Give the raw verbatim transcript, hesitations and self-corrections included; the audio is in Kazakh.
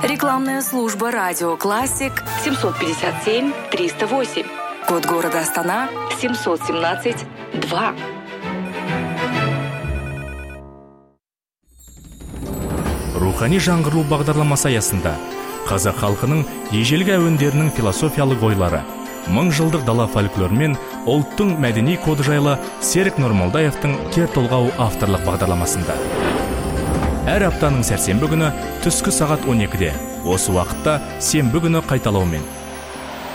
Рекламная служба «Радио Классик» семьсот пятьдесят семь триста восемь. Код города Астана семьсот семнадцать два. Рухани жаңғыру бағдарламасы аясында қазақ халқының ежелгі әуендерінің философиялық ойлары, мың жылдық дала фольклоры мен ұлттың мәдени коды жайлы Серік Нұрмолдаевтың кер толғау авторлық бағдарламасында. Әр аптаның сәрсенбі күні түскі сағат он екіде, осы уақытта сенбі күні қайталаумен